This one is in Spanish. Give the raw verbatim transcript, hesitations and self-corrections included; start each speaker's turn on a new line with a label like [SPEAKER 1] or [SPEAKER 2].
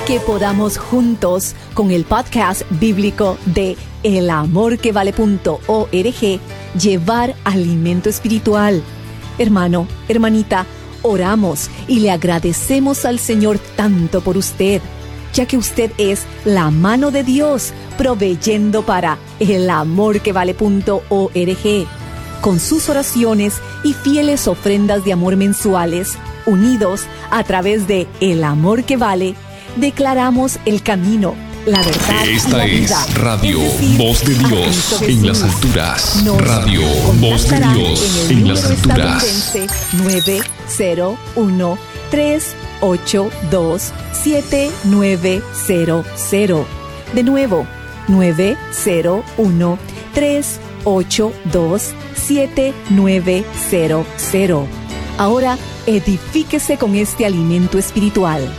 [SPEAKER 1] que podamos juntos con el podcast bíblico de el amor que vale punto org llevar alimento espiritual. Hermano, hermanita, oramos y le agradecemos al Señor tanto por usted, ya que usted es la mano de Dios proveyendo para el amor que vale punto org. Con sus oraciones y fieles ofrendas de amor mensuales, unidos a través de El Amor que Vale, declaramos el camino, la verdad
[SPEAKER 2] Esta
[SPEAKER 1] y la
[SPEAKER 2] es
[SPEAKER 1] vida.
[SPEAKER 2] Radio
[SPEAKER 1] Es decir,
[SPEAKER 2] Voz de
[SPEAKER 1] a
[SPEAKER 2] Dios
[SPEAKER 1] Cristo
[SPEAKER 2] en las
[SPEAKER 1] Jesús.
[SPEAKER 2] alturas.
[SPEAKER 1] Nos
[SPEAKER 2] Radio Voz de
[SPEAKER 1] contactará
[SPEAKER 2] Dios
[SPEAKER 1] en, el
[SPEAKER 2] en las
[SPEAKER 1] número
[SPEAKER 2] alturas.
[SPEAKER 1] estadounidense nueve cero uno, tres ocho dos, siete nueve cero cero. De nuevo, nueve cero uno, tres ocho dos, siete nueve cero cero. Ahora, edifíquese con este alimento espiritual.